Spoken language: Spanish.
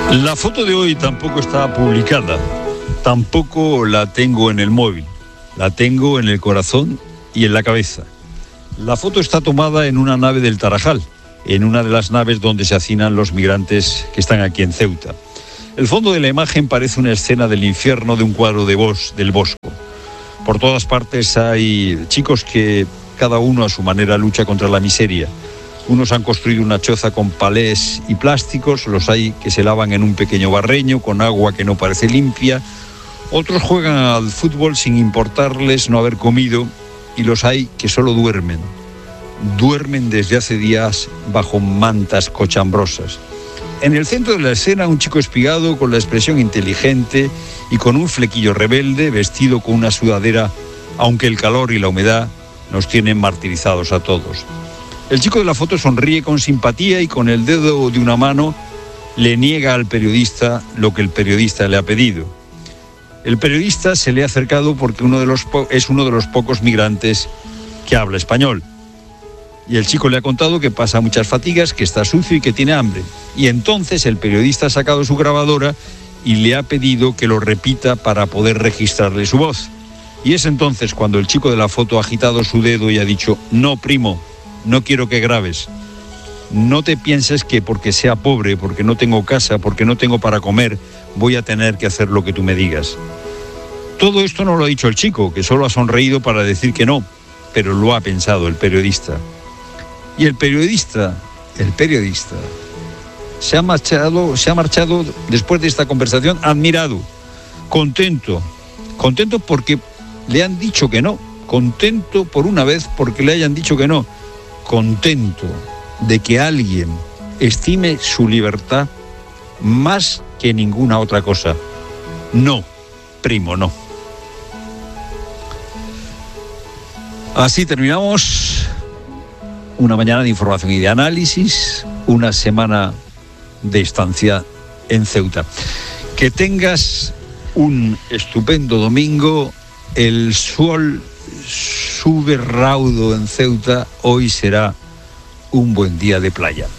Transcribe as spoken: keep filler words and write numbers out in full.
La foto de hoy tampoco está publicada, tampoco la tengo en el móvil, la tengo en el corazón y en la cabeza. La foto está tomada en una nave del Tarajal, en una de las naves donde se hacinan los migrantes que están aquí en Ceuta. El fondo de la imagen parece una escena del infierno de un cuadro de Bosch, del Bosco. Por todas partes hay chicos que cada uno a su manera lucha contra la miseria. Unos han construido una choza con palés y plásticos, los hay que se lavan en un pequeño barreño con agua que no parece limpia. Otros juegan al fútbol sin importarles no haber comido y los hay que solo duermen. Duermen desde hace días bajo mantas cochambrosas. En el centro de la escena, un chico espigado con la expresión inteligente y con un flequillo rebelde, vestido con una sudadera, aunque el calor y la humedad nos tienen martirizados a todos. El chico de la foto sonríe con simpatía y con el dedo de una mano le niega al periodista lo que el periodista le ha pedido. El periodista se le ha acercado porque uno de los po- es uno de los pocos migrantes que habla español. Y el chico le ha contado que pasa muchas fatigas, que está sucio y que tiene hambre. Y entonces el periodista ha sacado su grabadora y le ha pedido que lo repita para poder registrarle su voz. Y es entonces cuando el chico de la foto ha agitado su dedo y ha dicho: no, primo, no quiero que grabes. No te pienses que porque sea pobre, porque no tengo casa, porque no tengo para comer, voy a tener que hacer lo que tú me digas. Todo esto no lo ha dicho el chico, que solo ha sonreído para decir que no, pero lo ha pensado el periodista. Y el periodista, el periodista, se ha marchado, se ha marchado después de esta conversación admirado, contento, contento porque le han dicho que no, contento por una vez porque le hayan dicho que no, contento de que alguien estime su libertad más que ninguna otra cosa. No, primo, no. Así terminamos una mañana de información y de análisis, una semana de estancia en Ceuta. Que tengas un estupendo domingo. El sol sube raudo en Ceuta. Hoy será un buen día de playa.